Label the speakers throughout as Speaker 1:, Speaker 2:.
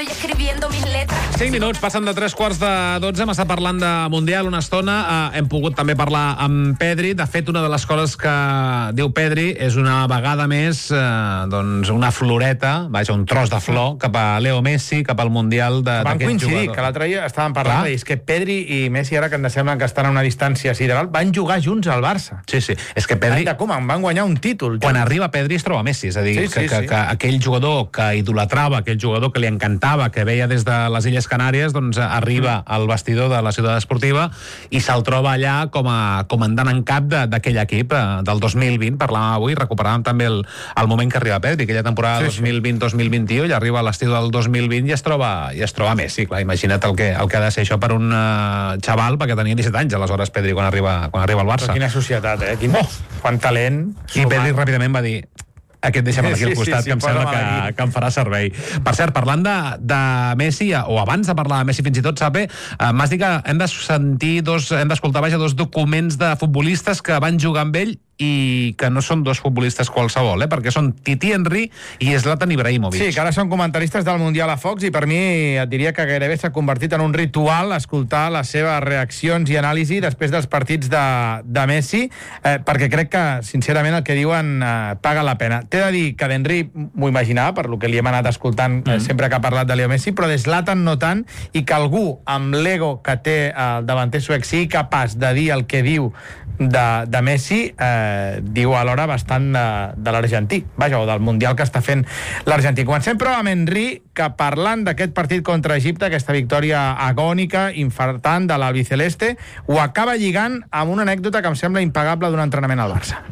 Speaker 1: 5 minuts, passen de 3:15. Hem estat parlant de Mundial una estona. Hem pogut també parlar amb Pedri. De fet, una de les coses que diu Pedri és una vegada més doncs una floreta, vaja, un tros de flor cap a Leo Messi, cap al Mundial d'aquest jugador.
Speaker 2: Van coincidir, que l'altre dia estàvem parlant i és que Pedri i Messi, ara que ens sembla que estan a una distància sideral, van jugar junts al Barça.
Speaker 1: Sí, sí. És que Pedri...
Speaker 2: Van guanyar un títol.
Speaker 1: Quan arriba Pedri es troba Messi, és a dir, que aquell jugador que idolatrava, aquell jugador que li encantava, que veia des de les Illes Canàries, doncs arriba al vestidor de la ciutat esportiva i se'l troba allà com a comandant en cap d'aquell equip del 2020. Parlàvem avui, recuperàvem també el moment que arriba Pedri, aquella temporada 2020-2021, i arriba a l'estiu del 2020 i es troba Messi. Clar, imagina't el que ha de ser això per un xaval, perquè tenia 17 anys aleshores Pedri quan arriba al Barça.
Speaker 2: Però quina societat, quant talent.
Speaker 1: I Pedri ràpidament va dir: aquest deixa'm aquí al costat, que em sembla que em farà servei. Per cert, parlant de Messi, o abans de parlar de Messi fins i tot, Sape, m'has dit que hem d'escoltar dos documents de futbolistes que van jugar amb ell i que no són dos futbolistes qualsevol, perquè són Titi Henry i Zlatan Ibrahimovic.
Speaker 2: Sí, que ara són comentaristes del Mundial a Fox i per mi et diria que gairebé s'ha convertit en un ritual escoltar les seves reaccions i anàlisi després dels partits de Messi, perquè crec que, sincerament, el que diuen paga la pena. T'he de dir que d'Henry m'ho imaginava, per lo que li hem anat escoltant sempre que ha parlat de Leo Messi, però de Zlatan no tant, i que algú amb l'ego que té el davanter suec sigui capaç de dir el que diu de Messi, diu alhora bastant de l'argentí, vaja, o del Mundial que està fent l'argentí. Comencem però amb Henry, que parlant d'aquest partit contra Egipte, aquesta victòria agònica, infartant de l'albiceleste, ho acaba lligant amb una anècdota que em sembla impagable d'un entrenament al Barça.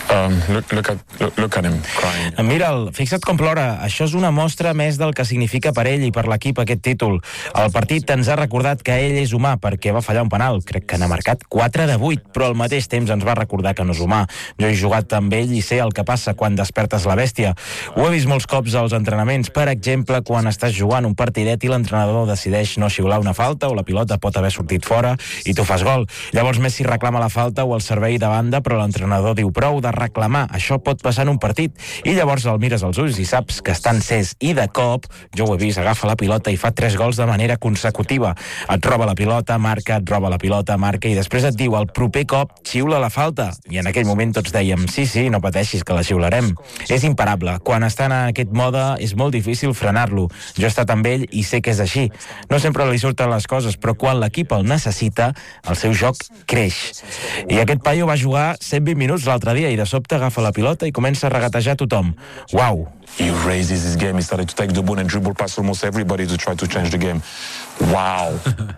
Speaker 3: Look at him crying.
Speaker 4: Mira'l, fixa't com plora. Això és una mostra més del que significa per ell i per l'equip aquest títol. El partit ens ha recordat que ell és humà perquè va fallar un penal. Crec que n'ha marcat 4 de 8, però al mateix temps ens va recordar que no és humà. Jo he jugat amb ell i sé el que passa quan despertes la bèstia. Ho he vist molts cops als entrenaments. Per exemple, quan estàs jugant un partidet i l'entrenador decideix no xiular una falta o la pilota pot haver sortit fora i tu fas gol. Llavors Messi reclama la falta o el servei de banda, però l'entrenador diu prou de reclamar, això pot passar en un partit. I llavors el mires als ulls i saps que està encès i de cop, jo ho he vist, agafa la pilota i fa 3 gols de manera consecutiva. Et roba la pilota, marca, et roba la pilota, marca, i després et diu el proper cop xiula la falta. I en aquell moment tots dèiem, sí, no pateixis que la xiularem. És imparable. Quan està en aquest mode és molt difícil frenar-lo. Jo he estat amb ell i sé que és així. No sempre li surten les coses, però quan l'equip el necessita, el seu joc creix. I aquest paio va jugar 120 minuts l'altre dia i de sobte agafa la pilota i comença a regatejar tothom. Uau!
Speaker 3: He raises his game, he started to take the ball and dribble past almost everybody to try to change the game. Wow!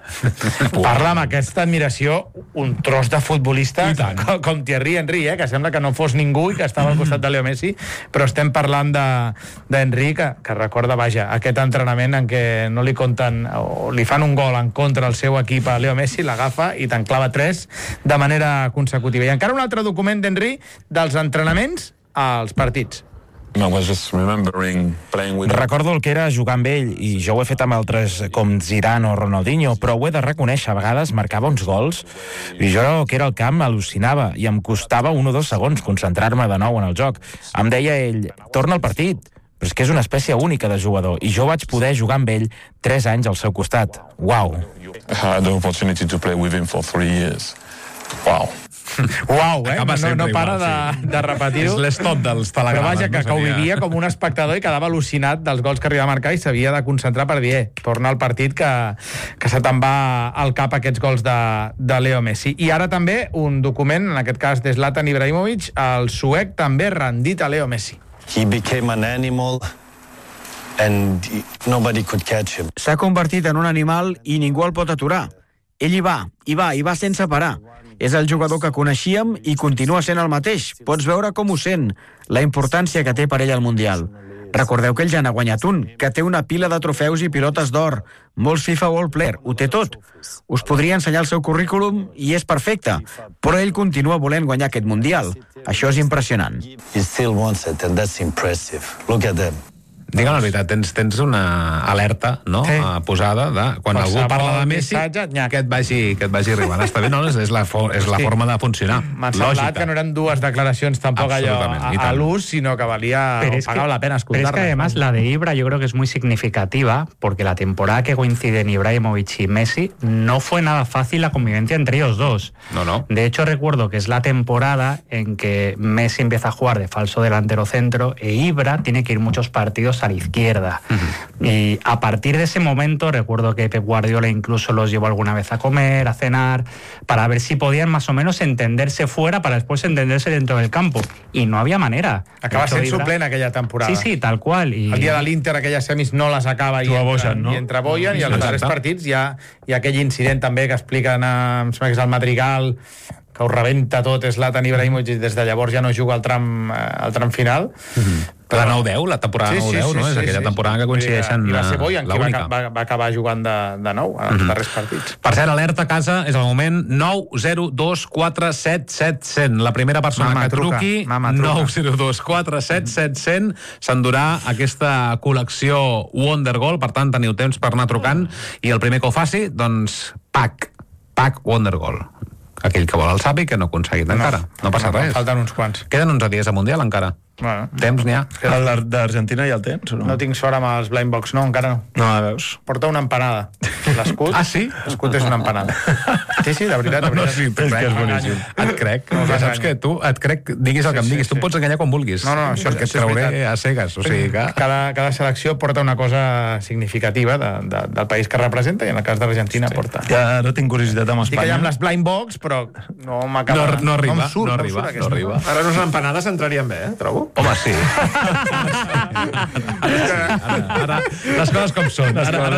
Speaker 2: Parla amb aquesta admiració un tros de futbolista com Thierry Henry, que sembla que no fos ningú i que estava al costat de Leo Messi, però estem parlant d'Henry, que recorda, vaja, aquest entrenament en què no li compten o li fan un gol en contra del seu equip a Leo Messi, l'agafa i te'n clava 3 de manera consecutiva. I encara un altre document d'Henry dels entrenaments als partits.
Speaker 4: Recordo el que era jugar amb ell, i jo ho he fet amb altres com Zidane o Ronaldinho, però ho he de reconèixer, a vegades marcava uns gols i jo, que era al camp, al·lucinava i em costava 1 o 2 segons concentrar-me de nou en el joc. Em deia ell, torna al partit, però és que és una espècie única de jugador, i jo vaig poder jugar amb ell 3 anys al seu costat. Uau!
Speaker 3: I had the opportunity to play with him for 3 years. Wow!
Speaker 2: Uau, no para de repetir-ho.
Speaker 1: És l'estop dels telegrames.
Speaker 2: Però vaja, que ho vivia com un espectador i quedava al·lucinat dels gols que arribava a marcar i s'havia de concentrar per dir, torna al partit que se te'n va al cap aquests gols de Leo Messi. I ara també un document, en aquest cas de Zlatan Ibrahimovic, el suec també rendit a Leo Messi.
Speaker 5: He became an animal and nobody could catch him.
Speaker 6: S'ha convertit en un animal i ningú el pot aturar. Ell hi va sense parar. És el jugador que coneixíem i continua sent el mateix. Pots veure com ho sent, la importància que té per ell al Mundial. Recordeu que ell ja n'ha guanyat un, que té una pila de trofeus i pilotes d'or, molts FIFA World Player, ho té tot. Us podria ensenyar el seu currículum i és perfecte, però ell continua volent guanyar aquest Mundial. Això és impressionant.
Speaker 5: He still wants it and that's impressive. Look at them.
Speaker 1: Digue'm la veritat, tens una alerta, no?, posada de quan algú parla de Messi que et vagi arribant. Està bé, no? És la forma de funcionar.
Speaker 2: M'ha semblat que no eren dues declaracions tampoc allò a l'ús, sinó que valía o pagaba la pena escucharla.
Speaker 7: Pero es que además la de Ibra yo creo que es muy significativa porque la temporada que coinciden Ibrahimovic y Messi no fue nada fácil la convivencia entre ellos dos.
Speaker 1: No.
Speaker 7: De hecho, recuerdo que es la temporada en que Messi empieza a jugar de falso delantero centro e Ibra tiene que ir muchos partidos a la izquierda. Y a partir de ese momento recuerdo que Pep Guardiola incluso los llevó alguna vez a comer, a cenar, para ver si podían más o menos entenderse fuera para después entenderse dentro del campo. Y no había manera.
Speaker 2: Acaba sent suplent aquella temporada.
Speaker 7: Sí, tal qual.
Speaker 2: El dia de l'Inter, aquelles semis no les acaba i entra Bojan, i els darrers partits hi ha aquell incident també que expliquen, em sembla que és el Madrigal, que ho rebenta tot, Zlatan Ibrahimovic, i des de llavors ja no juga al tram final.
Speaker 1: La 9-10, la temporada 9-10, no? És aquella temporada que coincideixen
Speaker 2: i va ser Bojan qui
Speaker 1: l'única.
Speaker 2: va acabar jugant de nou als darrers partits.
Speaker 1: Per cert, alerta a casa, és el moment 902477700. La primera persona que truqui, 902477700, s'endurà aquesta col·lecció Wonder Goal. Per tant, teniu temps per anar trucant, i el primer que ho faci, doncs, pack Wonder Goal. Aquell que vol el sapi, que no ha aconseguit encara. No passa res.
Speaker 2: Falten uns quants.
Speaker 1: Queden 11 dies a Mundial encara.
Speaker 2: Bueno.
Speaker 1: Temps n'hi ha.
Speaker 8: El d'Argentina ja el tens, o no?
Speaker 2: No tinc sort amb els blind box, no, encara no.
Speaker 8: No, veus.
Speaker 2: Porta una empanada. L'escut...
Speaker 1: Ah, sí?
Speaker 2: L'escut és una empanada. Sí, de veritat.
Speaker 1: No, sí, és que és boníssim. Et crec. Ja saps que tu, et crec, diguis el que em diguis. Tu em pots enganyar quan vulguis.
Speaker 2: No, això
Speaker 1: perquè et trauré a cegues. O sigui que...
Speaker 2: Cada selecció porta una cosa significativa del país que representa, i en el cas d'Argentina porta...
Speaker 8: Ja no tinc curiositat amb Espanya.
Speaker 2: Dic que hi ha amb les blind box, però no m'acaba...
Speaker 1: No arriba.
Speaker 9: Ara unes empanades entrarien bé, trobo.
Speaker 1: Home, sí. Ara, les coses com són.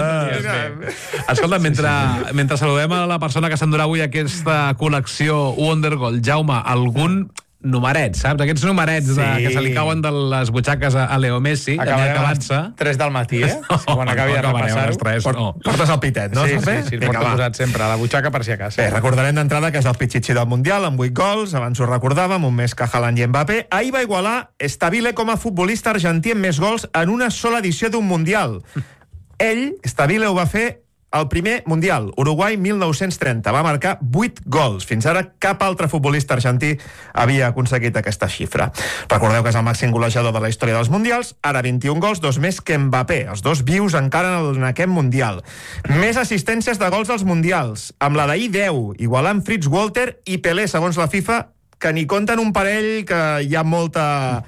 Speaker 1: Escolta, mentre saludem a la persona que s'endurà avui aquesta col·lecció Wonder Goal, Jaume, algun numeret, saps? Aquests numerets que se li cauen de les butxaques a Leo Messi, acabant-se.
Speaker 2: 3 del matí, quan acabi de repassar-ho.
Speaker 9: Portes el pitet, no?
Speaker 2: Sí, el porto posat sempre a la butxaca per si a casa.
Speaker 9: Bé, recordarem d'entrada que és el pitxitxi del Mundial, amb 8 gols, abans ho recordàvem, un més que Haaland i Mbappé. Ahir va igualar Stabile com a futbolista argentí amb més gols en una sola edició d'un Mundial. Ell, Stabile, ho va fer el primer Mundial, Uruguai 1930, va marcar 8 gols. Fins ara cap altre futbolista argentí havia aconseguit aquesta xifra. Recordeu que és el màxim golejador de la història dels Mundials, ara 21 gols, 2 més que Mbappé, els dos vius encara en aquest Mundial. Més assistències de gols als Mundials, amb la d'ahir 10, igualant Fritz Walter i Pelé, segons la FIFA, que n'hi compten un parell que hi ha molta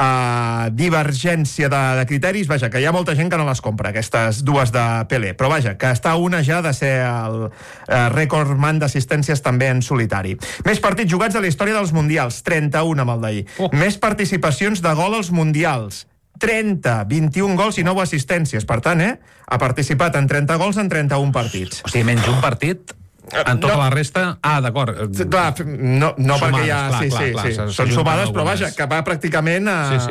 Speaker 9: divergència de criteris, vaja, que hi ha molta gent que no les compra, aquestes dues de Pelé, però vaja, que està una ja de ser el recordman d'assistències també en solitari. Més partits jugats a la història dels Mundials, 31 amb el d'ahir. Més participacions de gol als Mundials, 30, 21 gols i 9 assistències. Per tant, ha participat en 30 gols en 31 partits.
Speaker 1: O sigui, menys un partit... En tota la resta... Ah, d'acord.
Speaker 9: Clar, no perquè ja... Sí. Són sumades, però vaja, que va pràcticament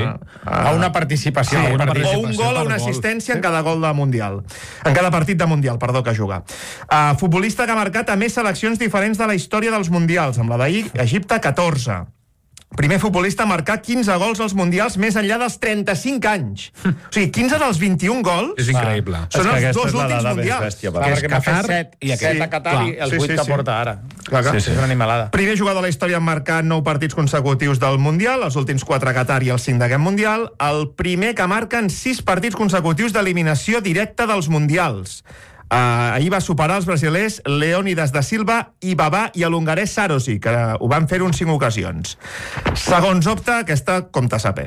Speaker 2: a una participació.
Speaker 9: O un gol o una assistència en cada gol de Mundial. En cada partit de Mundial, perdó, que juga. Futbolista que ha marcat a més seleccions diferents de la història dels Mundials. Amb la d'ahir, Egipte, 14. Primer futbolista a marcar 15 gols als Mundials més enllà dels 35 anys. O sigui, 15 dels 21 gols...
Speaker 1: És increïble.
Speaker 9: Són els dos últims Mundials.
Speaker 2: Perquè m'ha fet 7 i aquest a Qatar i els 8 que porta ara. És una animalada.
Speaker 9: Primer jugador de la història a marcar 9 partits consecutius del Mundial, els últims 4 a Qatar i el 5 d'aquest Mundial. El primer que marca en 6 partits consecutius d'eliminació directa dels Mundials. Ahir va superar els brasilers Leónidas da Silva i Babà i l'hongarès Sarosi, que ho van fer en 5 ocasions. Segons Opta, aquesta compta saber.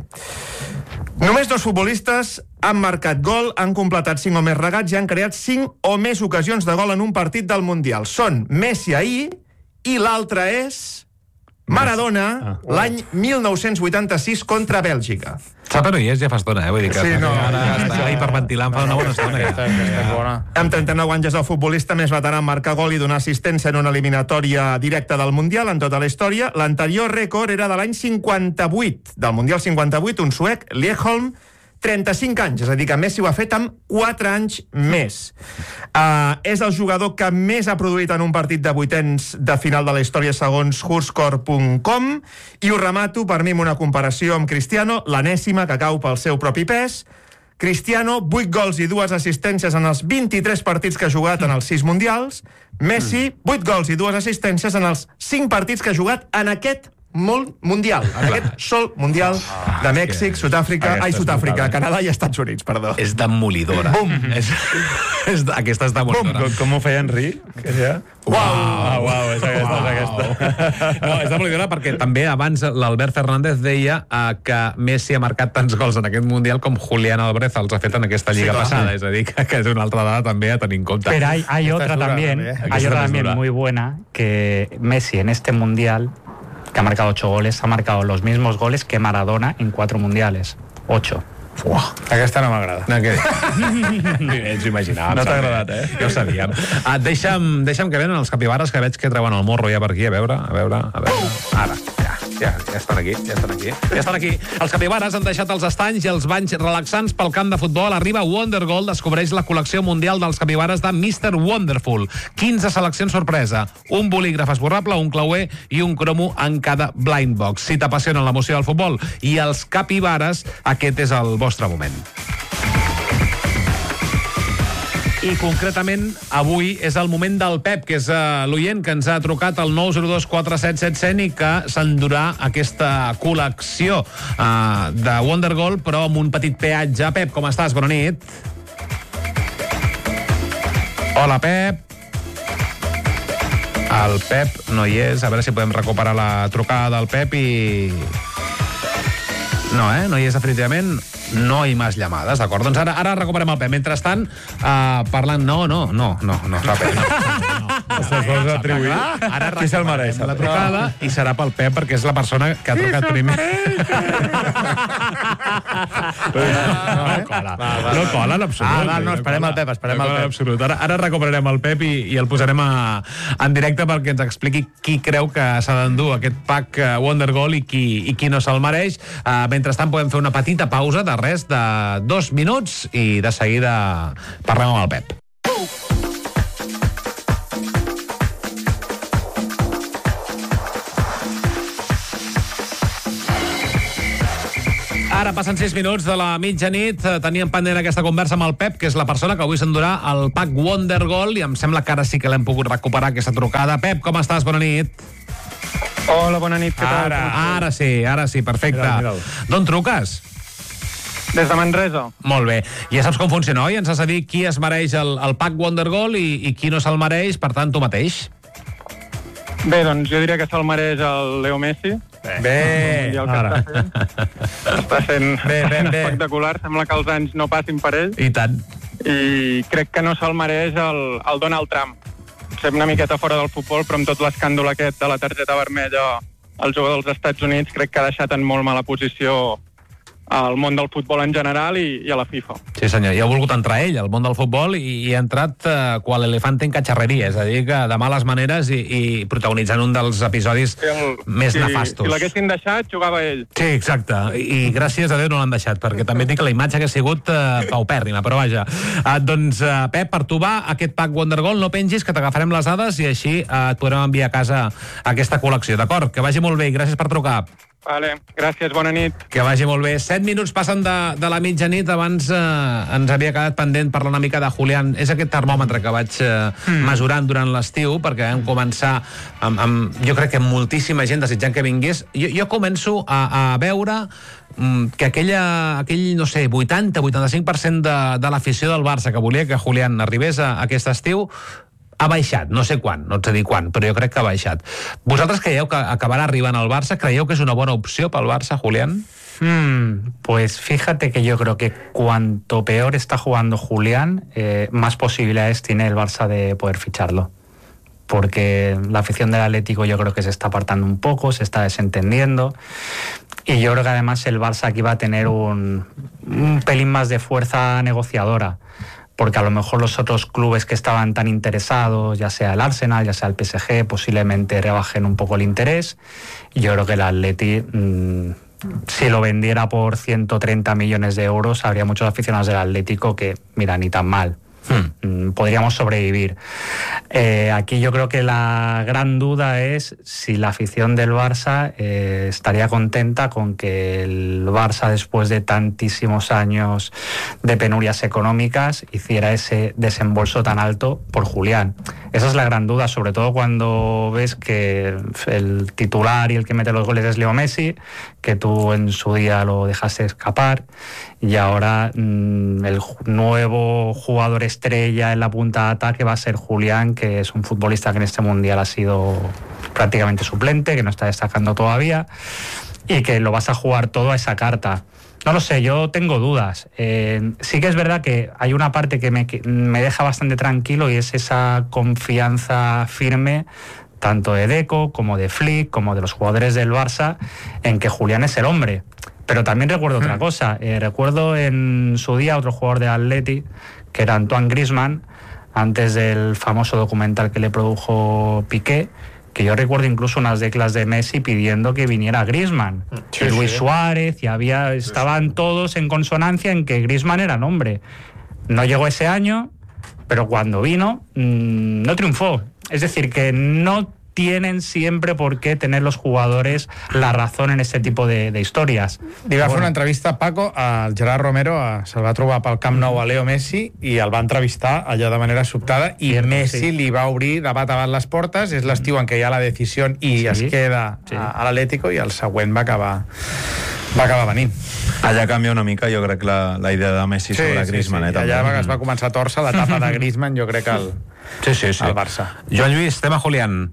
Speaker 9: Només 2 futbolistes han marcat gol, han completat 5 o més regats i han creat 5 o més ocasions de gol en un partit del Mundial. Són Messi ahir i l'altre és Maradona, l'any 1986 contra Bèlgica.
Speaker 1: Sap, però hi és ja fa estona, vull dir que ara està hiperventilant fa una bona estona.
Speaker 9: Amb 39 anys és el futbolista més veterà en marcar gol i donar assistència en una eliminatòria directa del Mundial en tota la història. L'anterior rècord era de l'any 58, del Mundial 58, un suec, Liedholm, 35 anys, és a dir, que Messi ho ha fet amb 4 anys més. És el jugador que més ha produït en un partit de vuitens de final de la història segons Hurscore.com, i ho remato per mi amb una comparació amb Cristiano, l'enèsima que cau pel seu propi pes. Cristiano, 8 gols i 2 assistències en els 23 partits que ha jugat en els 6 mundials. Messi, 8 gols i 2 assistències en els 5 partits que ha jugat en aquest mundial, en aquest sol mundial de Mèxic, Sud-àfrica, Canadà i Estats Units, perdó.
Speaker 1: És demolidora.
Speaker 9: Bum!
Speaker 1: Aquesta és demolidora.
Speaker 8: Com ho feia Henry? Uau, és aquesta.
Speaker 1: No, és demolidora perquè també abans l'Albert Fernández deia que Messi ha marcat tants gols en aquest mundial com Julián Álvarez els ha fet en aquesta lliga passada. És a dir, que és una altra dada també a tenir en compte.
Speaker 7: Pero hay otra también muy buena, que Messi en este mundial, que ha marcado 8 goles, ha marcado los mismos goles que Maradona en 4 mundiales. 8.
Speaker 2: Aquesta no m'agrada.
Speaker 1: Ens ho imaginàvem.
Speaker 8: No t'ha agradat,
Speaker 1: Ja ho sabíem. Deixa'm que venen els capibares, que veig que treuen el morro ja per aquí. A veure. Ara, ja estan aquí. Ja estan aquí. Els capibares han deixat els estanys i els banys relaxants pel camp de futbol. Arriba Wondergold, descobreix la col·lecció mundial dels capibares de Mr. Wonderful. 15 seleccions sorpresa, un bolígraf esborrable, un clauer i un cromo en cada blind box. Si t'apassiona l'emoció del futbol i els capibares, aquest és el vostre moment. I concretament avui és el moment del Pep, que és l'oient que ens ha trucat al 9024777 i que s'endurà aquesta col·lecció de Wondergold, però amb un petit peatge. Pep, com estàs? Bona nit. Hola, Pep. El Pep no hi és. A veure si podem recuperar la trucada del Pep i... No, no hi és definitivament. No hi més llamades, d'acord? Doncs ara recuperem el Pep. Mentrestant, parlant... No, Pep, no.
Speaker 8: Se'ls vols atribuir?
Speaker 1: Ara
Speaker 8: qui se'l mereix?
Speaker 1: La trucada i serà pel Pep, perquè és la persona que ha trucat primer. No cola en absolut.
Speaker 2: No, esperem el Pep,
Speaker 1: absolut. Ara recuperarem el Pep i el posarem en directe perquè ens expliqui qui creu que s'ha d'endur aquest pack Wondergold i qui no se'l mereix. Mentrestant podem fer una petita pausa de res de 2 minuts i de seguida parlem amb el Pep. Ara passen 6 minuts de la mitjanit. Teníem pendent aquesta conversa amb el Pep, que és la persona que avui s'endurà el pack Wondergold, i em sembla que ara sí que l'hem pogut recuperar, aquesta trucada. Pep, com estàs? Bona nit.
Speaker 10: Hola, bona nit. Què tal?
Speaker 1: Ara sí, perfecte. D'on truques?
Speaker 10: Des de Manresa.
Speaker 1: Molt bé. Ja saps com funciona, oi? Ens has de dir qui es mereix el pack Wondergold i qui no se'l mereix, per tant, tu mateix.
Speaker 10: Bé, doncs jo diria que se'l mereix el Leo Messi.
Speaker 1: Bé,
Speaker 10: ara. Està sent espectacular. Sembla que els anys no passin per ell.
Speaker 1: I tant.
Speaker 10: I crec que no se'l mereix el Donald Trump. Sem una miqueta fora del futbol, però amb tot l'escàndol aquest de la targeta vermella al jugador dels Estats Units, crec que ha deixat en molt mala posició al món del futbol en general i a la FIFA.
Speaker 1: Sí, senyor, i ha volgut entrar ell al món del futbol i ha entrat quan l'elefante en cacharreria, és a dir, que de males maneres i protagonitzant un dels episodis més nefastos.
Speaker 10: Si l'haguessin deixat, jugava ell.
Speaker 1: Sí, exacte, i gràcies a Déu no l'han deixat, perquè també dic que la imatge que ha sigut paupèrrima, però vaja. Doncs, Pep, per tu va aquest pack Wondergold, no pengis, que t'agafarem les dades i així et podrem enviar a casa aquesta col·lecció, d'acord? Que vagi molt bé i gràcies per trucar.
Speaker 10: Vale, gràcies, bona nit.
Speaker 1: Que vagi molt bé. 7 minuts passen de la mitjanit. Abans ens havia quedat pendent parlar una mica de Julián. És aquest termòmetre que vaig mesurant durant l'estiu, perquè vam començar amb jo crec que moltíssima gent desitjant que vingués. Jo començo a veure que aquell, no sé, 80-85% de l'afició del Barça que volia que Julián arribés a aquest estiu ha baixat, no sé quan, no et sé dir quan, però jo crec que ha baixat. Vosaltres creieu que acabarà arribant al Barça? Creieu que és una bona opció pel Barça, Julián?
Speaker 7: Pues fíjate que yo creo que cuanto peor está jugando Julián, más posibilidades tiene el Barça de poder ficharlo. Porque la afición del Atlético yo creo que se está apartando un poco, se está desentendiendo. Y yo creo que además el Barça aquí va a tener un pelín más de fuerza negociadora. Porque a lo mejor los otros clubes que estaban tan interesados, ya sea el Arsenal, ya sea el PSG, posiblemente rebajen un poco el interés. Y yo creo que el Atleti, si lo vendiera por 130 millones de euros, habría muchos aficionados del Atlético que, mira, ni tan mal. podríamos sobrevivir. Aquí yo creo que la gran duda es si la afición del Barça estaría contenta con que el Barça, después de tantísimos años de penurias económicas, hiciera ese desembolso tan alto por Julián. Esa es la gran duda, sobre todo cuando ves que el titular y el que mete los goles es Leo Messi, que tú en su día lo dejaste escapar, y ahora el nuevo jugador estrella en la punta de ataque va a ser Julián, que es un futbolista que en este Mundial ha sido prácticamente suplente, que no está destacando todavía, y que lo vas a jugar todo a esa carta. No lo sé, yo tengo dudas. Sí que es verdad que hay una parte que me deja bastante tranquilo, y es esa confianza firme tanto de Deco como de Flick, como de los jugadores del Barça, en que Julián es el hombre. Pero también recuerdo otra cosa. Recuerdo en su día otro jugador de Atleti, que era Antoine Griezmann, antes del famoso documental que le produjo Piqué, que yo recuerdo incluso unas declas de Messi pidiendo que viniera Griezmann. Sí, y Luis Suárez, y estaban todos en consonancia en que Griezmann era el hombre. No llegó ese año, pero cuando vino, no triunfó. Es decir, que no tienen siempre por qué tener los jugadores la razón en este tipo de històries.
Speaker 2: Li va fer una entrevista, Paco, al Gerard Romero, se'l va trobar pel Camp Nou a Leo Messi i el va entrevistar allò de manera sobtada, i Messi li va obrir de bat a bat les portes. És l'estiu en què hi ha la decisió i es queda a l'Atlético, i el següent va acabar venint.
Speaker 11: Allà canvia una mica, jo crec, la idea de Messi sobre Griezmann.
Speaker 2: Allà es va començar a tòrcer l'etapa de Griezmann, jo crec, al Barça.
Speaker 1: Joan Lluís, tema Julián.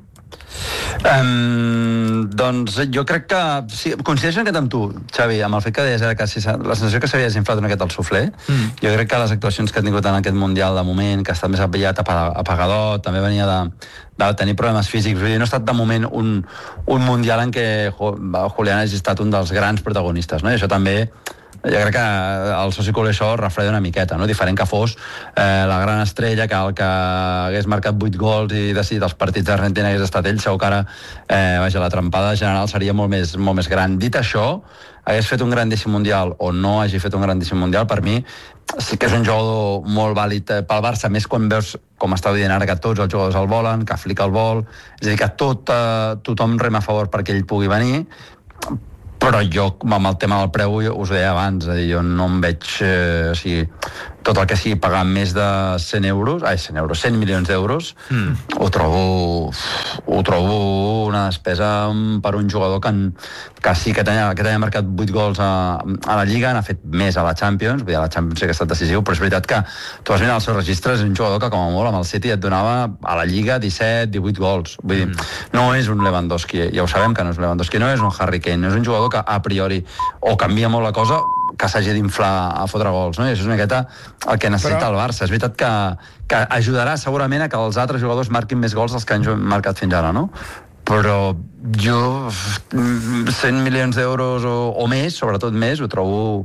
Speaker 12: Doncs jo crec que sí, coincideixo en aquest amb tu, Xavi, amb el fet que deies que la sensació que s'havia desinflat una miqueta el suflé. Jo crec que les actuacions que ha tingut en aquest Mundial de moment, que ha estat més apagador, també venia de tenir problemes físics. Vull dir, no ha estat de moment un Mundial en què Julián hagi estat un dels grans protagonistes, no? I això també, jo crec que el soci culer això refreda una miqueta, no? Diferent que fos la gran estrella, que el que hagués marcat 8 gols i decidit els partits d'Argentina hagués estat ell, segur que ara la trempada general seria molt més gran. Dit això, hagués fet un grandíssim Mundial o no hagi fet un grandíssim Mundial, per mi sí que és un jugador molt vàlid pel Barça, més quan veus, com estàu dient ara, que tots els jugadors el volen, que Flick el vol, és a dir, que tothom rema a favor perquè ell pugui venir. Però jo, amb el tema del preu, us ho deia abans, és a dir, jo no em veig... O sigui, tot el que sigui pagar més de 100 milions d'euros, ho trobo una despesa per un jugador que sí que tenia marcat 8 gols a la Lliga, n'ha fet més a la Champions, vull dir, a la Champions sí que ha estat decisiu, però és veritat que tu vas mirar els seus registres, és un jugador que com a molt amb el City et donava a la Lliga 17, 18 gols. Vull dir, no és un Lewandowski, ja ho sabem que no és un Lewandowski, no és un Harry Kane, no és un jugador que a priori o canvia molt la cosa que s'hagi d'inflar a fotre gols, no? I això és una miqueta el que necessita el Barça. És veritat que ajudarà segurament a que els altres jugadors marquin més gols dels que han marcat fins ara, no? Però jo 100 milions d'euros o més, sobretot més, ho trobo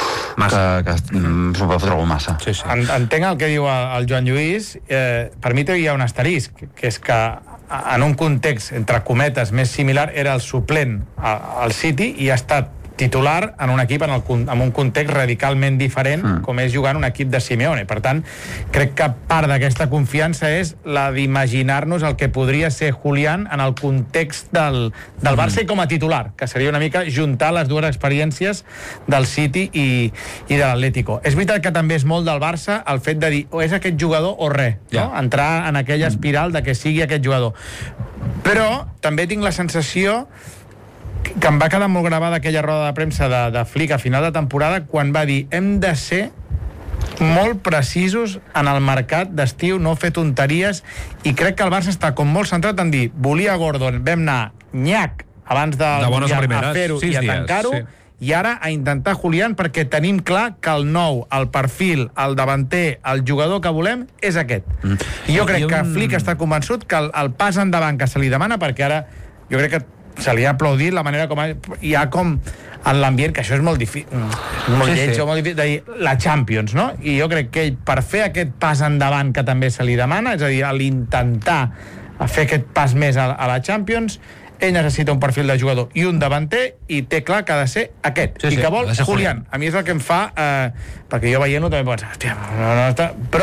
Speaker 12: massa.
Speaker 2: Entenc el que diu el Joan Lluís. Per mi hi ha un asterisc, que és que en un context, entre cometes, més similar, era el suplent al City i ha estat titular en un equip en un context radicalment diferent, com és jugar en un equip de Simeone. Per tant, crec que part d'aquesta confiança és la d'imaginar-nos el que podria ser Julián en el context del Barça i com a titular, que seria una mica juntar les dues experiències del City i de l'Atlético. És veritat que també és molt del Barça el fet de dir o és aquest jugador o res, no? Entrar en aquella espiral de que sigui aquest jugador. Però també tinc la sensació que em va quedar molt gravada aquella roda de premsa de Flick a final de temporada, quan va dir hem de ser molt precisos en el mercat d'estiu, no fer tonteries, i crec que el Barça està com molt centrat en dir, volia Gordon, vam anar nyac abans de a fer-ho i a tancar-ho, i ara a intentar Julián, perquè tenim clar que el nou, el perfil, el davanter, el jugador que volem és aquest. I jo crec que Flick està convençut que el pas endavant que se li demana, perquè ara jo crec que se li ha aplaudit la manera com hi ha com en l'ambient, que això és molt difícil, molt lleig, molt difícil de dir la Champions, no? I jo crec que ell, per fer aquest pas endavant que també se li demana, és a dir, a l'intentar fer aquest pas més a la Champions, ell necessita un perfil de jugador i un davanter, i té clar que ha de ser aquest, i que vol Julián. A mi és el que em fa, perquè jo veient-ho també penso, hòstia, però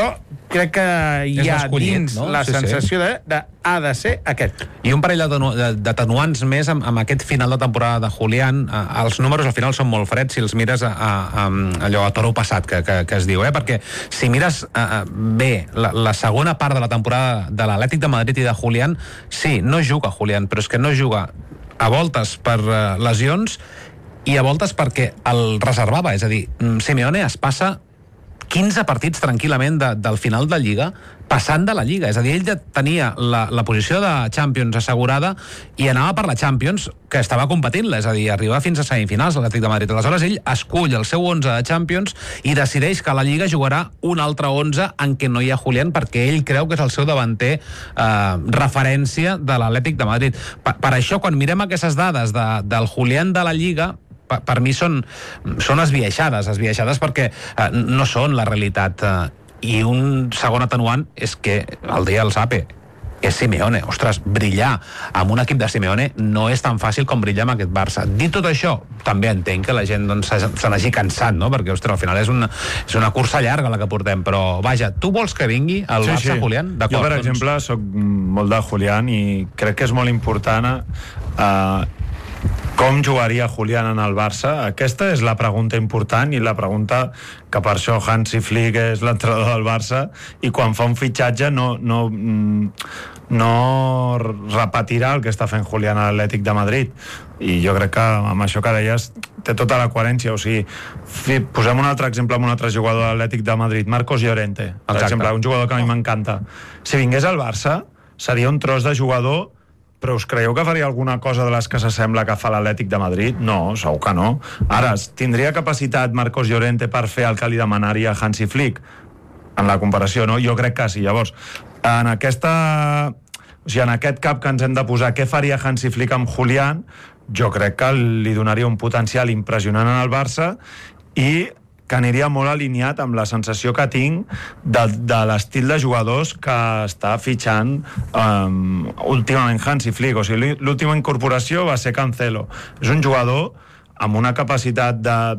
Speaker 2: crec que hi ha dins la sensació de ha de ser aquest.
Speaker 1: I un parell d'atenuants més amb aquest final de temporada de Julián. Els números al final són molt freds si els mires allò a toro passat que es diu, perquè si mires bé la segona part de la temporada de l'Atlètic de Madrid i de Julián, sí, no juga Julián, però és que no juga a voltes per lesions i a voltes perquè el reservava, és a dir, Simeone es passa 15 partits tranquil·lament del final de Lliga passant de la Lliga, és a dir, ell ja tenia la posició de Champions assegurada i anava per la Champions que estava competint-la, és a dir, arribava fins a semifinals l'Atlètic de Madrid. Aleshores ell escull el seu 11 de Champions i decideix que a la Lliga jugarà un altre 11 en què no hi ha Julián perquè ell creu que és el seu davanter referència de l'Atlètic de Madrid. Per això, quan mirem aquestes dades del Julián de la Lliga, per mi són esbiaixades perquè no són la realitat. I un segon atenuant és que el deia el Sape, és Simeone. Ostres, brillar amb un equip de Simeone no és tan fàcil com brillar amb aquest Barça. Dit tot això, també entenc que la gent se n'hagi cansat, no? Perquè, ostres, al final és una cursa llarga la que portem, però vaja, tu vols que vingui el Barça, Julián?
Speaker 11: Jo, per exemple, soc molt de Julián i crec que és molt important com jugaria Julián en el Barça? Aquesta és la pregunta important i la pregunta que per això Hansi Flick és l'entrenador del Barça i quan fa un fitxatge no repetirà el que està fent Julián a l'Atlètic de Madrid. I jo crec que amb això que deies té tota la coherència. O sigui, posem un altre exemple amb un altre jugador de l'Atlètic de Madrid, Marcos Llorente, per exemple, un jugador que a mi m'encanta. Si vingués al Barça, seria un tros de jugador. Però us creieu que faria alguna cosa de les que s'assembla que fa l'Atlètic de Madrid? No, segur que no. Ara, tindria capacitat Marcos Llorente per fer el que li demanaria Hansi Flick? En la comparació, no? Jo crec que sí. Llavors, en aquest cap que ens hem de posar què faria Hansi Flick amb Julián, jo crec que li donaria un potencial impressionant en el Barça i que aniria molt alineat amb la sensació que tinc de l'estil de jugadors que està fitxant últimament Hansi Flick. O sigui, l'última incorporació va ser Cancelo. És un jugador amb una capacitat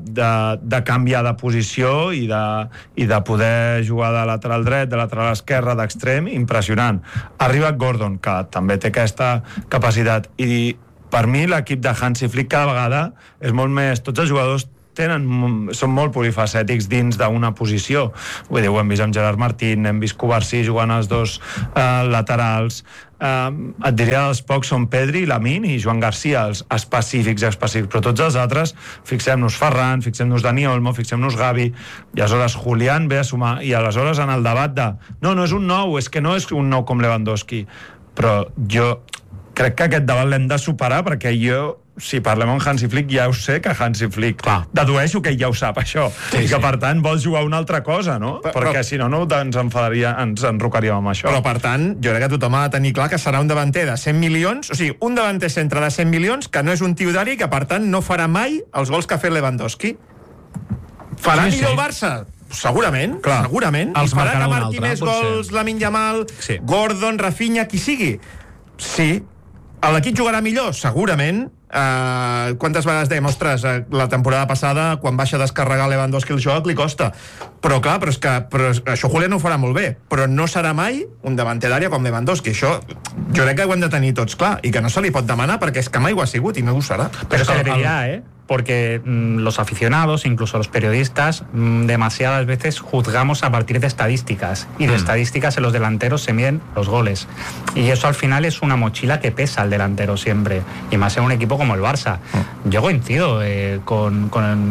Speaker 11: de canviar de posició i de poder jugar de lateral dret, de lateral esquerre, d'extrem, impressionant. Arriba Gordon, que també té aquesta capacitat. I per mi l'equip de Hansi Flick cada vegada és molt més... Tots els jugadors són molt polifacètics dins d'una posició. Vull dir, ho hem vist amb Gerard Martín, hem vist Covarsí jugant als dos laterals. Et diria els pocs són Pedri, Lamine i Joan Garcia, els específics, però tots els altres, fixem-nos Ferran, fixem-nos Dani Olmo, fixem-nos Gavi, i aleshores Julián ve a sumar, i aleshores en el debat de no és un nou, és que no és un nou com Lewandowski, però jo crec que aquest debat l'hem de superar perquè jo, si parlem amb Hansi Flick, ja ho sé que Hansi Flick dedueixo que ja ho sap, això, i que per tant vols jugar una altra cosa, no? Perquè si no ens enrocaríem amb això.
Speaker 9: Però per tant, jo crec que tothom ha de tenir clar que serà un davanter de 100 milions, o sigui, un davanter centre de 100 milions, que no és un Teodari, que per tant no farà mai els gols que ha fet Lewandowski. Farà millor el Barça? Segurament, segurament.
Speaker 1: Els
Speaker 9: farà que
Speaker 1: marcarà un
Speaker 9: marqui
Speaker 1: altre,
Speaker 9: més gols Lamine Yamal, Gordon, Rafinha, qui sigui. Sí. L'equip jugarà millor? Segurament. Quantes vegades dèiem, ostres, la temporada passada, quan baixa a descarregar Lewandowski el joc, li costa. Però clar, però això Julián ho farà molt bé, però no serà mai un davanter d'àrea com Lewandowski. Això jo crec que ho hem de tenir tots clar, i que no se li pot demanar perquè és que mai ho ha sigut i no ho serà.
Speaker 7: Pero se debería, porque los aficionados, incluso los periodistas, demasiadas veces juzgamos a partir de estadísticas, y de estadísticas en los delanteros se miden los goles, y eso al final es una mochila que pesa al delantero siempre, y más en un equipo como el Barça. Yo coincido con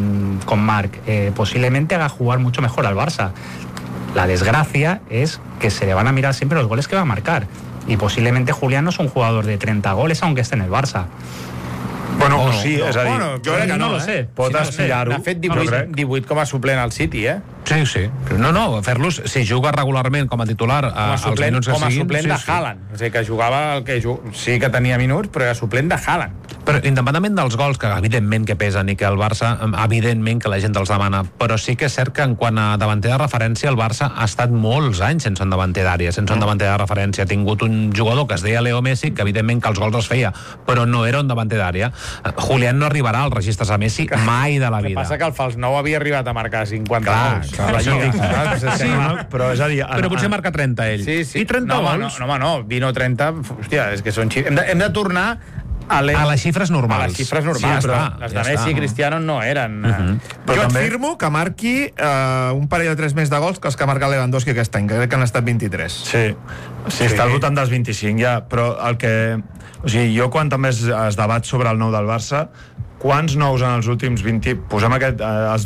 Speaker 7: Marc, posiblemente haga jugar mucho mejor al Barça. La desgracia es que se le van a mirar siempre los goles que va a marcar, y posiblemente Julián no es un jugador de 30 goles aunque esté en el Barça.
Speaker 11: Bueno, sí, és a dir...
Speaker 2: jo crec que
Speaker 7: no lo sé.
Speaker 11: Pot aspirar-ho.
Speaker 2: N'ha fet 18 com a suplent al City,
Speaker 1: Sí. No, fer-los... Si juga regularment com a titular als minuts que siguin...
Speaker 2: Com a suplent de Haaland. O sigui, que jugava... Sí que tenia minuts, però era suplent de Haaland.
Speaker 1: Però independentment dels gols, que evidentment que pesen i que el Barça, evidentment que la gent els demana, però sí que és cert que en quant a davanter de referència, el Barça ha estat molts anys sense un davanter d'àrea, sense un davanter de referència. Ha tingut un jugador que es deia Leo Messi, que evidentment que els gols els feia, però no era un davanter d'àrea. Julián no arribarà als registres a Messi mai de la vida.
Speaker 2: El que passa que el fals 9 havia arribat a marcar 50 gols. La Lliga.
Speaker 11: Sí, però és a dir...
Speaker 1: Però potser marca 30 ell.
Speaker 2: Sí.
Speaker 1: I 30 gols?
Speaker 2: No, 20 o 30, hòstia, és que són xifres. Hem de tornar a
Speaker 1: les xifres normals.
Speaker 2: A les xifres normals,
Speaker 1: sí,
Speaker 2: però les de Messi i Cristiano no eren...
Speaker 9: Però jo et firmo que marqui un parell o 3 més de gols que els que marca Lewandowski aquest any, que crec que han estat 23.
Speaker 11: Sí, està al voltant dels 25 ja, però el que... O sigui, jo quan també es debat sobre el nou del Barça, quants nous en els últims 20... Posem aquest,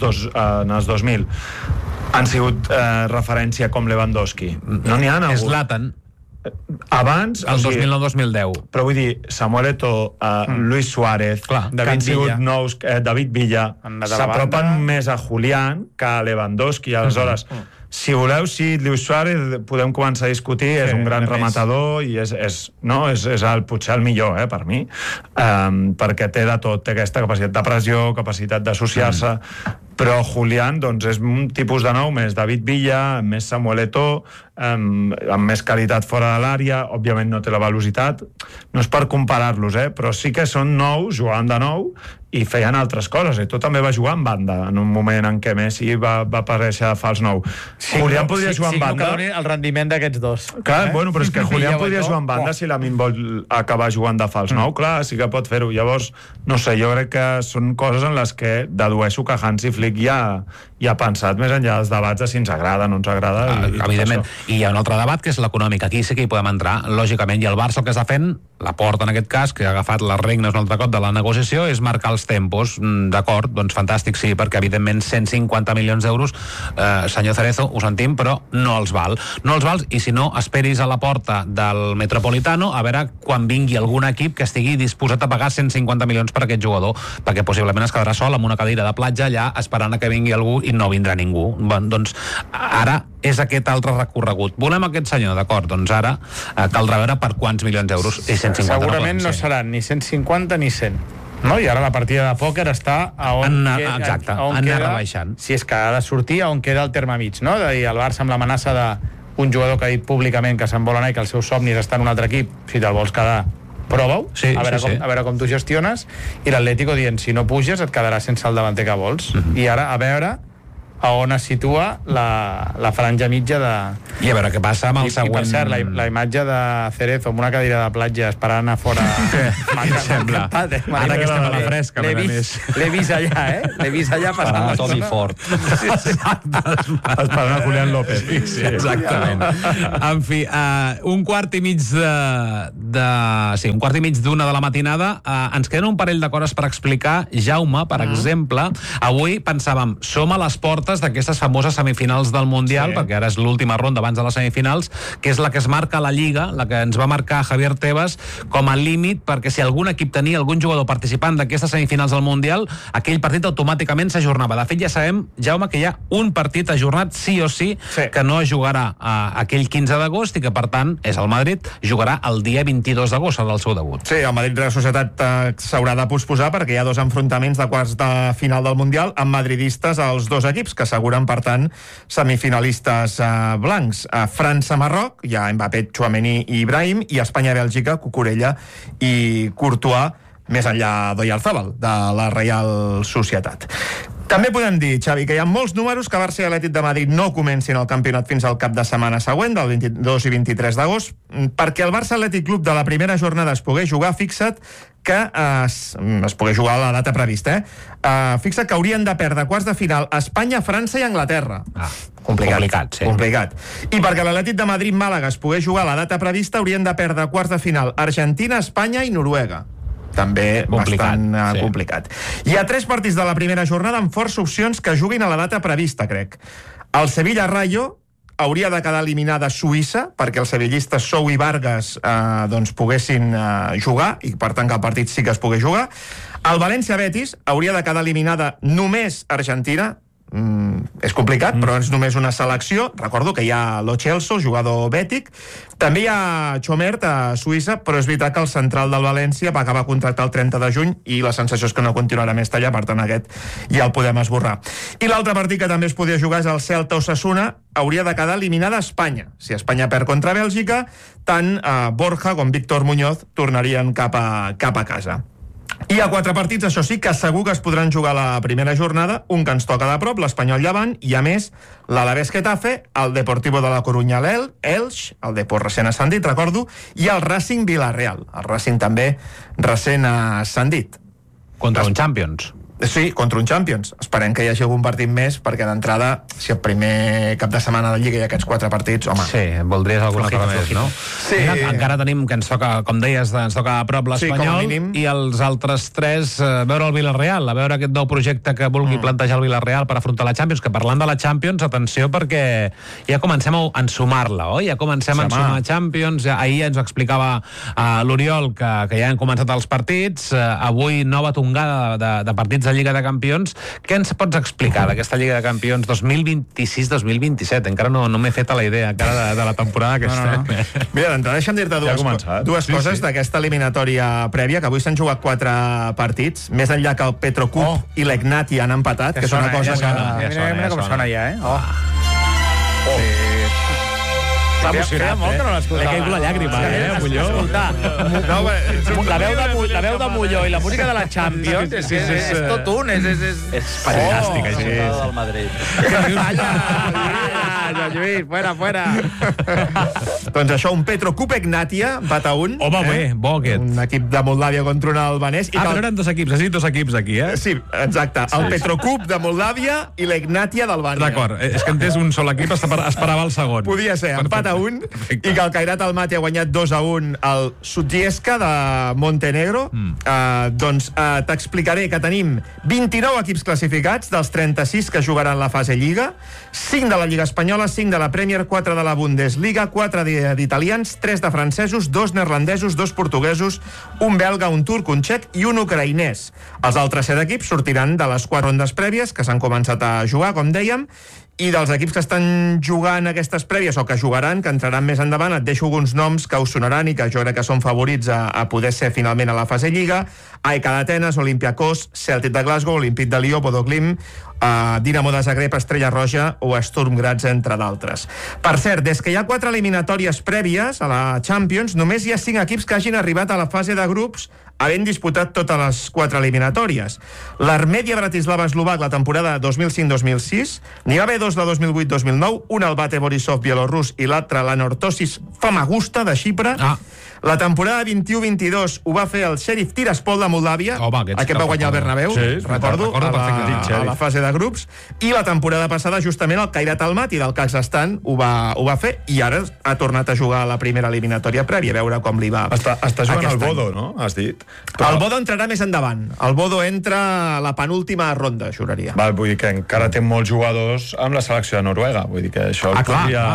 Speaker 11: en els 2000, han sigut referència com Lewandowski? No n'hi ha hagut.
Speaker 1: Zlatan.
Speaker 11: Abans...
Speaker 1: El 2009-2010.
Speaker 11: Però vull dir, Samuel Eto'o, Luis Suárez, que han sigut nous, David Villa, s'apropen més a Julián que a Lewandowski. Aleshores, si voleu, sí, Luis Suárez podem començar a discutir, és un gran rematador i és potser el millor, per mi, perquè té de tot, té aquesta capacitat de pressió, capacitat d'associar-se, però Julián, doncs, és un tipus de nou més David Villa, més Samuel Eto'o, amb més qualitat fora de l'àrea, òbviament no té la velocitat, no és per comparar-los, però sí que són nous, jugant de nou, i feien altres coses. Tu també va jugar en banda, en un moment en què Messi va aparèixer de fals nou. Julián podria jugar en banda...
Speaker 2: Sí, el rendiment d'aquests dos.
Speaker 11: Clar, bueno, però és que Julián podria jugar en banda si Lamine vol acabar jugant de fals nou, clar, sí que pot fer-ho. Llavors, no sé, jo crec que són coses en les que dedueixo que Hansi Flick ja ha pensat més enllà dels debats de si ens agrada o no ens agrada.
Speaker 1: Evidentment. I hi ha un altre debat, que és l'econòmic. Aquí sí que hi podem entrar, lògicament, i el Barça el que està fent, la Porta en aquest cas, que ha agafat les regnes un altre cop de la negociació, és marcar els tempos. D'acord, doncs fantàstic, sí, perquè evidentment 150 milions d'euros, senyor Cerezo, ho sentim, però no els val. No els val, i si no, esperis a la porta del Metropolitano a veure quan vingui algun equip que estigui disposat a pagar 150 milions per aquest jugador, perquè possiblement es quedarà sol amb una cadira de platja allà esperant a que vingui algú i no vindrà ningú. Doncs ara és aquest altre recorregut. Volem aquest senyor, d'acord, doncs ara caldrà veure per quants milions d'euros i 150.
Speaker 2: Segurament no seran ni 150 ni 100. No? I ara la partida de pòquer està a on
Speaker 1: exacte,
Speaker 2: on
Speaker 1: anar
Speaker 2: queda,
Speaker 1: rebaixant.
Speaker 2: Si és que ha de sortir, a on queda el terme mig, no? De dir, el Barça amb l'amenaça d'un jugador que ha dit públicament que se'n vol anar i que els seus somnis estan en un altre equip, si te'l vols quedar, prova-ho, a veure com tu gestiones, i l'Atlético dient, si no puges et quedaràs sense el davanter que vols. I ara, a veure a on es situa la franja mitja de...
Speaker 1: I a veure què passa amb el següent...
Speaker 2: I per cert, la imatge de Cerezo amb una cadira de platja esperant a fora...
Speaker 1: Què et sembla? Ara que estem a la fresca,
Speaker 2: l'he vist allà, L'he vist allà passant l'estona.
Speaker 1: Toni Ford.
Speaker 11: Esperant a Julián López.
Speaker 1: Sí, exactament. En fi, un quart i mig un quart i mig d'una de la matinada. Ens queden un parell de coses per explicar. Jaume, per exemple, avui pensàvem, som a les portes d'aquestes famoses semifinals del Mundial, perquè ara és l'última ronda abans de les semifinals, que és la que es marca a la Lliga, la que ens va marcar Javier Tebas com a límit, perquè si algun equip tenia algun jugador participant d'aquestes semifinals del Mundial, aquell partit automàticament s'ajornava. De fet, ja sabem, Jaume, que hi ha un partit ajornat sí o sí, que no es jugarà aquell 15 d'agost i que, per tant, és el Madrid, jugarà el dia 22 d'agost, serà el seu debut.
Speaker 9: Sí, el Madrid Real Societat s'haurà de posposar perquè hi ha 2 enfrontaments de quarts de final del Mundial amb madridistes als 2 equips, que asseguren, per tant, semifinalistes blancs. França-Marroc, hi ha Mbappé, Tchouaméni i Ibrahim, i Espanya-Bèlgica, Cucurella i Courtois, més enllà d'Oyarzabal, de la Real Societat. També podem dir, Xavi, que hi ha molts números que Barça i Atlètic de Madrid no comencin el campionat fins al cap de setmana següent, del 22 i 23 d'agost, perquè el Barça Atlètic Club de la primera jornada es pogués jugar, fixa't que es pogués jugar a la data prevista, fixa't que haurien de perdre quarts de final Espanya, França i Anglaterra.
Speaker 1: Complicat, sí.
Speaker 9: Complicat. I perquè l'Atlètic de Madrid-Màlaga es pogués jugar a la data prevista, haurien de perdre quarts de final Argentina, Espanya i Noruega. També bastant complicat. Hi ha 3 partits de la primera jornada amb força opcions que juguin a la data prevista, crec. El Sevilla-Rayo hauria de quedar eliminada Suïssa perquè els sevillistes Sou i Vargas doncs poguessin jugar i per tant que el partit sí que es pogués jugar. El València-Betis hauria de quedar eliminada només Argentina. És complicat, però és només una selecció. Recordo que hi ha Lo Celso, jugador bètic. També hi ha Chomert a Suïssa, però és veritat que el central del València va acabar contracte el 30 de juny i la sensació és que no continuarà més allà, per tant aquest ja el podem esborrar. I l'altre partit que també es podia jugar és el Celta-Osasuna. Hauria de quedar eliminada Espanya. Si Espanya perd contra Bèlgica, tant Borja com Víctor Muñoz tornarien cap a casa. I a 4 partits, això sí, que segur que es podran jugar la primera jornada, un que ens toca de prop, l'Espanyol Llevant, i a més, l'Alavés Getafe, el Deportivo de la Corunya Elx, el Depor recent ascendit, recordo, i el Racing Villarreal. El Racing també recent ascendit.
Speaker 1: Contra un Champions.
Speaker 9: Sí, contra un Champions. Esperem que hi hagi algun partit més, perquè d'entrada, si el primer cap de setmana de Lliga hi ha aquests 4 partits, home...
Speaker 1: Sí, voldries alguna cosa més, no?
Speaker 9: Sí.
Speaker 1: Encara tenim, que ens toca, com deies, ens toca a prop l'Espanyol,
Speaker 9: sí,
Speaker 1: i els altres 3, veure el Villarreal, a veure aquest nou projecte que vulgui plantejar el Villarreal per afrontar la Champions, que parlant de la Champions, atenció, perquè ja comencem a ensumar-la, oi? Ja comencem a ensumar Champions, ahir ens ho explicava l'Oriol, que ja han començat els partits, avui nova tongada de partits de Lliga de Campions. Què ens pots explicar d'aquesta Lliga de Campions 2026-2027? Encara no m'he fet a la idea encara de la temporada que estem.
Speaker 9: Mira, d'entrada deixa'm dir-te dues coses d'aquesta eliminatòria prèvia, que avui s'han jugat 4 partits, més enllà que el Petrocup i l'Egnatia han empatat, que és una cosa que...
Speaker 2: Mira com sona ja,
Speaker 9: S'ha emocionat,
Speaker 2: molt que no l'escoltava.
Speaker 1: Li ha caigut la llàgrima, Molló.
Speaker 2: La veu de Molló i la música de la Champions és tot un, és
Speaker 1: fantàstic,
Speaker 12: així. Del Madrid.
Speaker 2: Lluís, fuera.
Speaker 9: Doncs això, un Petrocup Egnatia, empat a 1.
Speaker 1: Home, bé, bo aquest.
Speaker 9: Un equip de Moldàvia contra un albanès.
Speaker 1: Però eren 2 equips, has dit 2 equips aquí,
Speaker 9: Sí, exacte. El Petrocup de Moldàvia i l'Egnatia d'Albània.
Speaker 1: D'acord, és que entès un sol equip, esperava el segon.
Speaker 9: Podia ser, empat a 1, i que el Kairat Almaty ha guanyat 2 a 1 al Sutjeska de Montenegro. Doncs t'explicaré que tenim 29 equips classificats, dels 36 que jugaran la fase Lliga, 5 de la Lliga Espanyola, 5 de la Premier, 4 de la Bundesliga, 4 d'italians, 3 de francesos, 2 neerlandesos, 2 portuguesos, un belga, un turc, un txec i un ucraïnès. Els altres 7 equips sortiran de les 4 rondes prèvies que s'han començat a jugar, com dèiem, i dels equips que estan jugant aquestes prèvies o que jugaran, que entraran més endavant, et deixo alguns noms que us sonaran i que jo crec que són favorits a poder ser finalment a la fase Lliga: AEK d'Atenes, Olympiacos, Celtic de Glasgow, Olímpic de Lió, Bodo Glimt, Dinamo de Zagreb, Estrella Roja o Sturm Graz, entre d'altres. Per cert, des que hi ha 4 eliminatòries prèvies a la Champions, només hi ha 5 equips que hagin arribat a la fase de grups havent disputat totes les 4 eliminatòries. L'Armedia Bratislava eslovac la temporada 2005-2006, n'hi va haver 2 de 2008-2009, un al Bate Borisov bielorrus i l'altre l'Anorthosis Famagusta de Xipre. La temporada 21-22 ho va fer el Sheriff Tiraspol de Moldàvia. Aquest va guanyar el Bernabéu, recordo, a la fase de grups. I la temporada passada, justament, el Kairat Almaty del Kazakhstan ho va fer, i ara ha tornat a jugar a la primera eliminatòria prèvia, a veure com li va.
Speaker 11: Està jugant el Bodo, no? Has dit?
Speaker 9: El Bodo entrarà més endavant. El Bodo entra a la penúltima ronda, juraria.
Speaker 11: Vull dir que encara té molts jugadors amb la selecció de Noruega. Vull dir que això el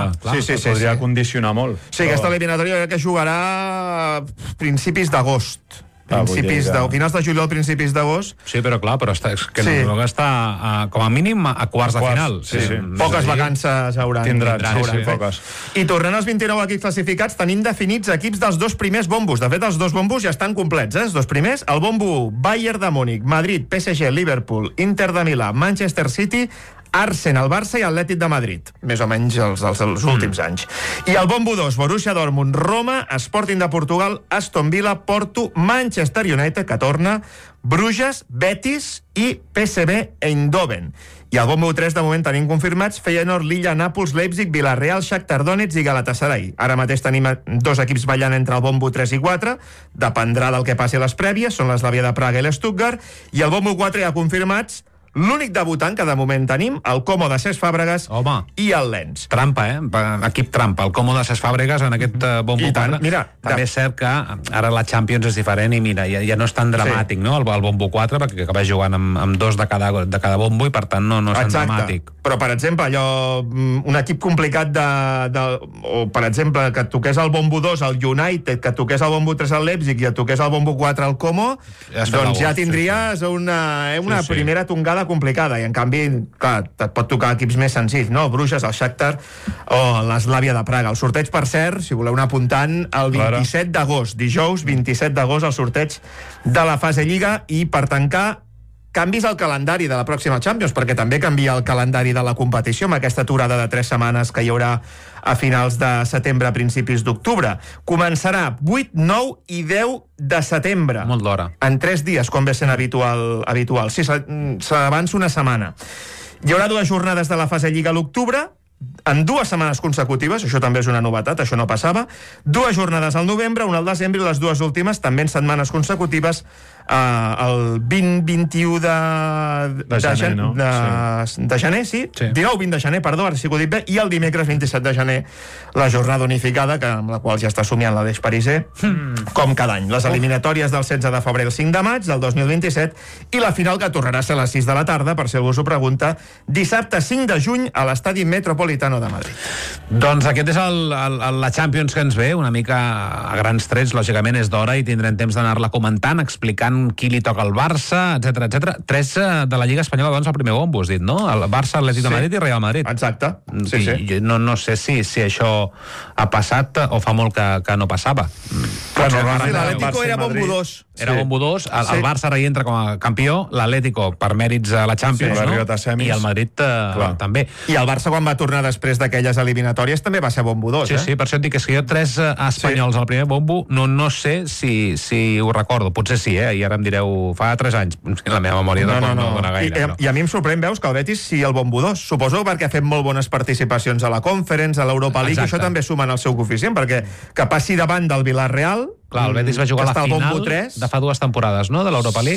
Speaker 11: podria condicionar molt.
Speaker 9: Sí, aquesta eliminatòria crec que jugarà a principis d'agost. Finals de juliol, principis d'agost.
Speaker 1: Sí, però clar, Noruega està com a mínim a quarts de final.
Speaker 9: Poques vacances hauran.
Speaker 11: Tindran, poques.
Speaker 9: I tornant als 29 equips classificats, tenim definits equips dels 2 primers bombos. De fet, els 2 bombos ja estan complets, els 2 primers. El bombo Bayern de Múnich, Madrid, PSG, Liverpool, Inter de Milà, Manchester City, Arsenal, Barça i Atlètic de Madrid, més o menys els últims anys. I el bombo 2, Borussia Dortmund, Roma, Sporting de Portugal, Aston Villa, Porto, Manchester United, que torna, Bruges, Betis i PSV Eindhoven. I el bombo 3, de moment, tenim confirmats Feyenoord, Lilla, Nàpols, Leipzig, Villarreal, Shakhtar Donetsk i Galatasaray. Ara mateix tenim 2 equips ballant entre el bombo 3 i 4, dependrà del que passi a les prèvies, són l'Slavia de Praga i l'Stuttgart, i el bombo 4 ja confirmats l'únic debutant que de moment tenim, el Como de Cesc Fàbregas i el Lens.
Speaker 1: Trampa, equip trampa, el Como de Cesc Fàbregas en aquest bombo 4. També és cert que ara la Champions és diferent i mira, ja no és tan dramàtic, no? El bombo 4, perquè acaba jugant amb 2 de cada bombo i per tant no és tan dramàtic.
Speaker 9: Però, per exemple, un equip complicat o, per exemple, que et toqués el bombo 2 al United, que et toqués el bombo 3 al Leipzig i et toqués el bombo 4 al Como, doncs ja tindries una primera tongada complicada, i en canvi, clar, et pot tocar equips més senzills, no? Bruges, el Shakhtar o l'Slavia de Praga. El sorteig, per cert, si voleu anar apuntant, el 27 d'agost, dijous 27 d'agost, el sorteig de la fase Lliga, i per tancar canvis al calendari de la pròxima Champions, perquè també canvia el calendari de la competició amb aquesta aturada de 3 setmanes que hi haurà a finals de setembre, a principis d'octubre. Començarà 8, 9 i 10 de setembre.
Speaker 1: Molt d'hora.
Speaker 9: En 3 dies, com ve sent habitual. Sí, s'avança una setmana. Hi haurà 2 jornades de la fase Lliga a l'octubre, en 2 setmanes consecutives, això també és una novetat, això no passava, 2 jornades al novembre, una al desembre, i les 2 últimes també en setmanes consecutives, el 20-21 de gener, sí. 19-20 de gener, perdó, ara sí que ho dic bé, i el dimecres 27 de gener la jornada unificada, amb la qual ja està somiant l'Aleix Pariser, com cada any. Les eliminatòries del 16 de febrer al 5 de maig del 2027 i la final, que tornarà a ser a les 6 de la tarda, per si algú s'ho pregunta, dissabte 5 de juny a l'Estadi Metropolitano de Madrid.
Speaker 1: Doncs aquest és la Champions que ens ve, una mica a grans trets, lògicament és d'hora i tindrem temps d'anar-la comentant, explicant qui li toca al Barça, etc etc. 3 de la Lliga Espanyola, doncs, el primer bombo, has dit, no? El Barça, Atlètic de Madrid i Real Madrid.
Speaker 9: Exacte.
Speaker 1: Sí. No sé si això ha passat o fa molt que no passava.
Speaker 9: L'Atlético era bombo 2.
Speaker 1: Era bombo 2, el Barça ara hi entra com a campió, l'Atlético per mèrits a la Champions, no? I el Madrid també.
Speaker 9: I el Barça, quan va tornar després d'aquelles eliminatòries, també va ser bombo 2,
Speaker 1: Sí, per això et dic que jo 3 espanyols al primer bombo, no sé si ho recordo, potser sí, i ara em direu, fa 3 anys, la meva memòria no dona gaire.
Speaker 9: I a mi em sorprèn, veus, que el Betis sí el bombo 2, suposo perquè ha fet molt bones participacions a la Conference, a l'Europa League, i això també suma en el seu coeficient, perquè que passi davant del Villarreal.
Speaker 1: Clar, el Betis va jugar a la final de fa 2 temporades, no?, de l'Europa League.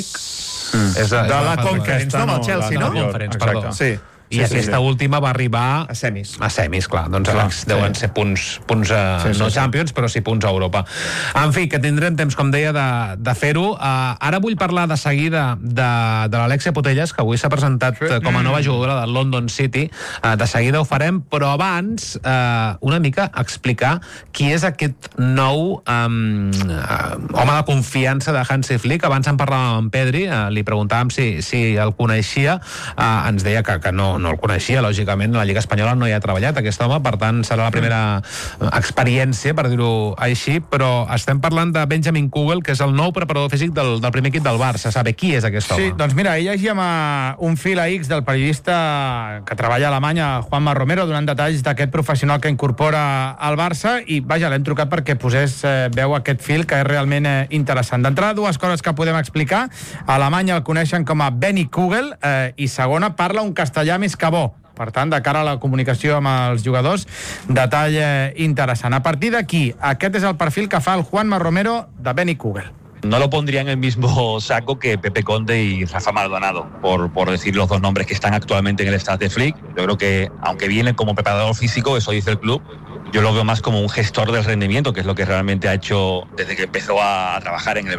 Speaker 9: De la Conference, no? Amb el Chelsea, no?
Speaker 1: De la Conference, perdó.
Speaker 9: Sí.
Speaker 1: I aquesta última va arribar
Speaker 9: a semis.
Speaker 1: Clar, doncs deuen ser punts no Champions, però sí punts a Europa. En fi, que tindrem temps, com deia, de fer-ho. Ara vull parlar de seguida de l'Alexia Putellas, que avui s'ha presentat com a nova jugadora del London City. De seguida ho farem, però abans una mica explicar qui és aquest nou home de confiança de Hansi Flick. Abans en parlàvem amb Pedri, li preguntàvem si el coneixia, ens deia que no el coneixia, lògicament, la Lliga Espanyola no hi ha treballat aquest home, per tant serà la primera experiència, per dir-ho així, però estem parlant de Benjamin Kugel, que és el nou preparador físic del primer equip del Barça. Sabe qui és aquest home?
Speaker 2: Sí, doncs mira, ahir llegíem un fil a X del periodista que treballa a Alemanya, Juanma Romero, donant detalls d'aquest professional que incorpora al Barça, i vaja, l'hem trucat perquè posés veu aquest fil, que és realment interessant. D'entrada, 2 coses que podem explicar. A Alemanya el coneixen com a Benny Kugel, i segona, parla un castellà més que bo. Per tant, de cara a la comunicació amb els jugadors, detall interessant. A partir d'aquí, aquest és el perfil que fa el Juanma Romero de Benny Kugel.
Speaker 13: No lo pondría en el mismo saco que Pepe Conde y Rafa Maldonado, por decir los 2 nombres que están actualmente en el staff de Flick. Yo creo que, aunque viene como preparador físico, eso dice el club, yo lo veo más como un gestor del rendimiento, que es lo que realmente ha hecho desde que empezó a trabajar en el